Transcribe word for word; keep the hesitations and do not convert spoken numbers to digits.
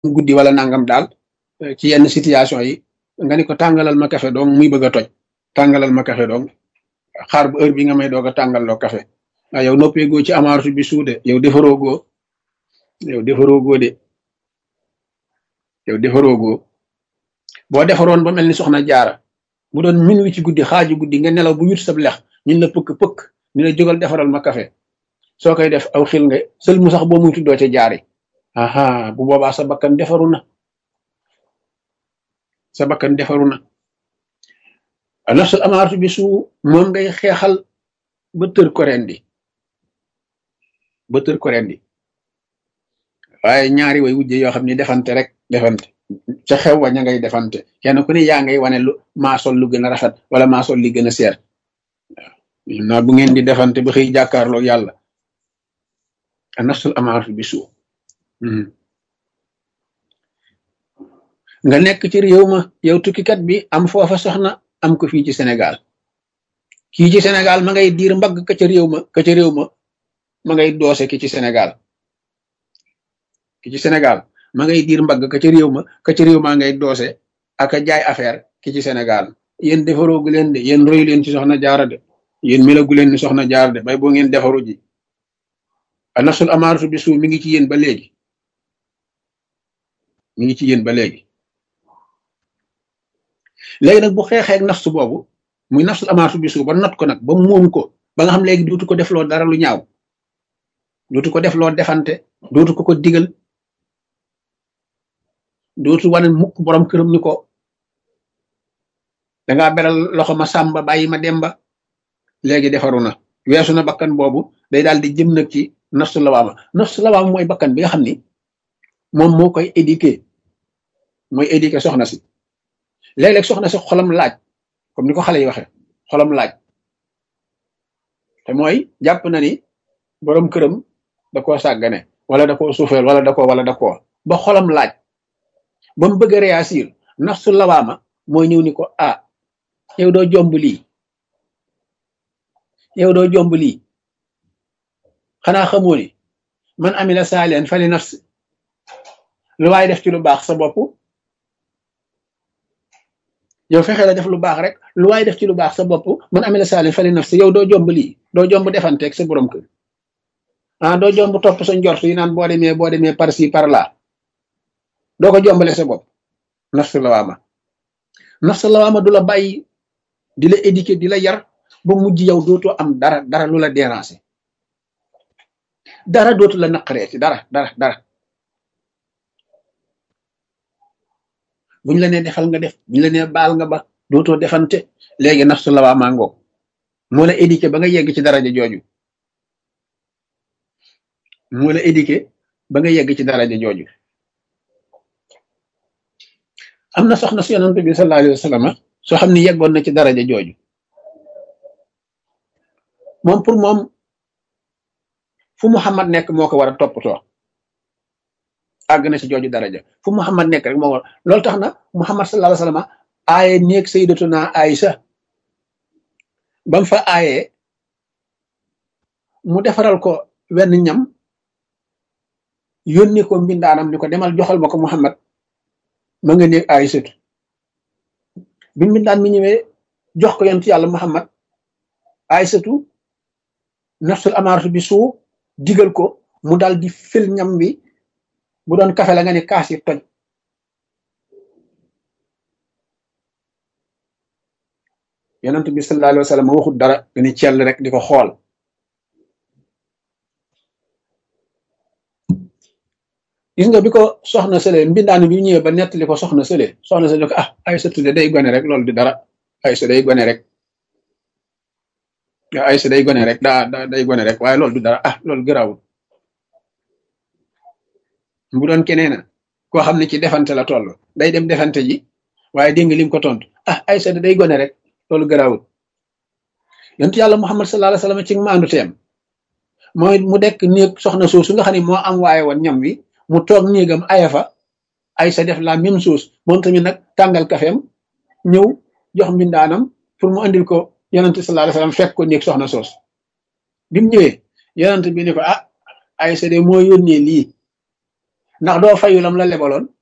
guddi wala nangam daal ci yenn situation yi nga ni ko tàngalal ma café dong muy bëgg a toj tàngalal ma café dong xaar bu heure bi nga may doog a tàngal loo café ah yow noppee goo ci amaaratu bi suude yow defaroo goo yow defaroo goo de yow defaroo goo boo defaroon ba mel ni soxna jaara bu doon min wi ci guddi xaaju guddi nga nelaw bu yut sab lex ñun la pëkk pëkk ñu la jógal defaral ma café soo koy def aw xil nga sël mu sax boo muy tuddoo ca jaari aha bu boobaa sa bakkan defaru na sa bakkan defaru na nafsul amaaratu bi su moom ngay xeexal ba tër ko rendi ba tër ko rendi waaye ñaari way wujje yoo xam ne defante rek defante ca xew wa ña ngay defante kenn ku ne yaa ngay wane lu maa sol lu gën a rafet wala maa sol li gën a seer waaw naa bu ngeen di defante ba xëy jàkkaarloo yàlla a nafsul amaaratu bi su nga nekk ci réew ma yow tukkikat bi am foofa soxna am ko fii ci Sénégal kii ci Sénégal ma ngay diir mbagg ka ca réew ma ka ca réew ma ma ngay doose ki ci Sénégal ki ci Sénégal ma ngay diir mbagg ka ca réew ma ka ca réew maa ngay doose ak a jaay affaire ki ci Sénégal yéen defaroogu leen de yéen royu leen ci soxna jaara de yéen melagu leen ni soxna jaara de bay boo ngeen defaru ji a nafsul amaaratu bi suu mi ngi ci yéen ba léegi mi ngi ci yéen ba léegi léegi nag bu xeexeek nafsu boobu muy nafsul amaaratu bi suu ba not ko nag ba moom ko ba nga xam léegi dootu ko def loo dara lu ñaaw dootu ko def loo defante dootu ko ko digal dootu wane mukk borom këram ni ko dangaa beral loxo ma sàmba bàyyi ma demba léegi defaru na weesu na bakkan boobu day daal di jëm nag ci nafsu lawaama nafsu lawaama mooy bakkan bi nga xam ni moom moo koy éduquer mooy éduquer soxna si léeg-léeg soxna si xolam laaj comme ni ko xale yi waxe xolam laaj te mooy jàpp na ni borom këram da koo sàggane wala da koo suufeel wala da koo wala da koo ba xolam laaj ba mu bëgg a réagir nafsu lawaama mooy ñëw ni ko ah yow doo jomb lii yow doo jomb lii xanaa xamoo ni man amila saalihan fali nafsi lu waay def ci lu baax sa bopp yow fexe la def lu baax rek lu waay def ci lu baax sa bopp man amila saalihan fali nafsi yow doo jomb lii doo jomb defanteeg sa borom kër ah doo jomb topp sa njort yi naan boo demee boo demee par ci par là doo ko jombale sa bopp nafsu lawaama nafsu lawaama du la bàyyi di la éduquer di la yar ba mujj yow dootoo am dara dara lu la déranger dara dootu la naqaree ci dara dara dara buñ la nee defal nga def buñ la nee baal nga ba dootoo defante léegi nafsu lawaama ngoog moo la éduquer ba nga yegg ci daraja jooju moo la éduquer ba nga yegg ci daraja jooju am na soxna si yonent bi sallallahu alayhi wa sallam soo xam ne yeggoon na ci daraja jooju moom pour moom fu Muhammad nekk moo ko war a toppatoo àgg na ci jooju daraja fu Muhammad nekk rek moo war loolu tax na Muhammad sallallahu alayhi wa sallam aaye néeg sayyidatuna Aïcha bam fa aayee mu defaral ko wenn ñam yónni ko mbindaanam ni ko demal joxal ma ko Muhammad ma nga néeg Aïsatu bi mbindaan mi ñëwee jox ko yonent yàlla Muhammad Aïsatu nafsul amaaratu bi suu digal ko mu dal di fil ñam bi bu doon kafe la nga ne kaas yi toj yonent bi sallallahu alayhi wa sallam waxut dara dañuy cell rek di ko xool gis nga bi ko soxna sële mbindaan bi ñëwee ba nettali ko soxna sële soxna sële ko ah Aïsatu de day gone rek loolu di dara Aïsa day gone rek waaw Aïsa day gone rek daa daa day gone rek waaye loolu du dara ah loolu gëraawul bu doon keneen koo xam ne ci defante la toll day dem defante ji waaye dégg nga lim ko tontu ah Aïsa day gone rek loolu gëraawul yonent yàlla Muhammad sallallahu alayhi wa sallam ci maandu teem mooy mu dekk néeg soxna soosu nga xam ne moo am waaye woon ñam wi mu toog néegam ayafa Aïsa def la même chose moom tamit nag tàngal kafeem ñëw jox mbindaanam pour mu andil ko yonent sallallahu alayhi wa sallam fekk ko néeg soxna soos bi mu ñëwee yonent bi ni ko ah Aïsa de moo yónnee lii ndax doo fayu lam la lebaloon